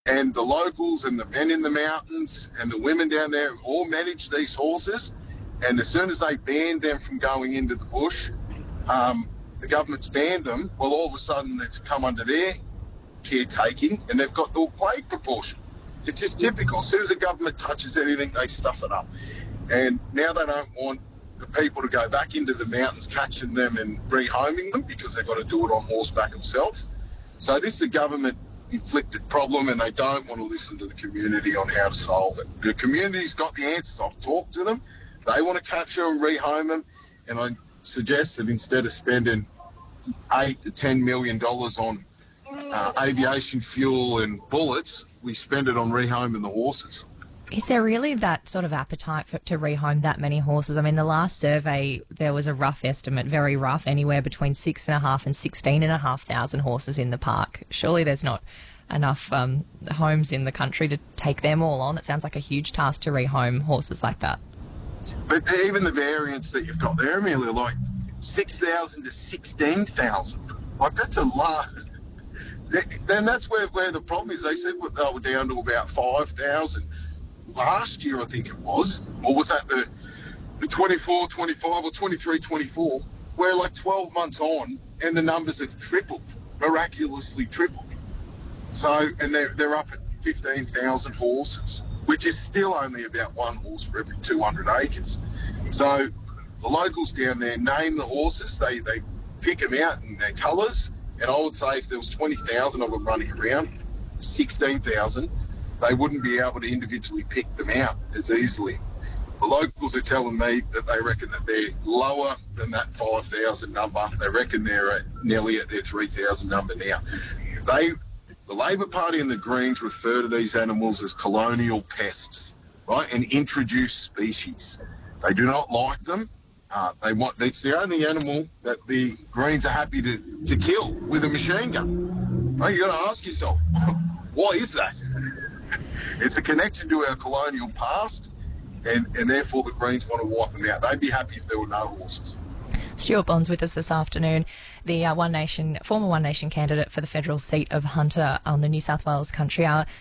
And the locals and the men in the mountains and the women down there all manage these horses. And as soon as they banned them from going into the bush, the government's banned them. Well, all of a sudden it's come under their caretaking and they've got the plague proportion. It's just typical. As soon as the government touches anything, they stuff it up. And now they don't want the people to go back into the mountains catching them and rehoming them because they've got to do it on horseback themselves. So this is a government-inflicted problem and they don't want to listen to the community on how to solve it. The community's got the answers. I've talked to them. They want to capture and rehome them. And I suggest that instead of spending $8 to $10 million on aviation fuel and bullets, we spend it on rehoming the horses. Is there really that sort of appetite to rehome that many horses? I mean, the last survey, there was a rough estimate, very rough, anywhere between 6,500 and 16,500 horses in the park. Surely there's not enough homes in the country to take them all on. It sounds like a huge task to rehome horses like that. But even the variants that you've got there, Amelia, like 6,000 to 16,000, like that's a lot. Then that's where the problem is. They said they were down to about 5,000. Last year, I think it was, or was that the 24, 25 or 23, 24, we're like 12 months on and the numbers have tripled, miraculously tripled. So, and they're up at 15,000 horses, which is still only about one horse for every 200 acres. So the locals down there name the horses, they pick them out in their colours, and I would say if there was 20,000 of them running around, 16,000, they wouldn't be able to individually pick them out as easily. The locals are telling me that they reckon that they're lower than that 5,000 number. They reckon they're nearly at their 3,000 number now. The Labor Party and the Greens refer to these animals as colonial pests, right, and introduced species. They do not like them. It's the only animal that the Greens are happy to kill with a machine gun. Right? You've got to ask yourself, why is that? It's a connection to our colonial past, and therefore the Greens want to wipe them out. They'd be happy if there were no horses. Stuart Bond's with us this afternoon, the former One Nation candidate for the federal seat of Hunter on the New South Wales Country Hour.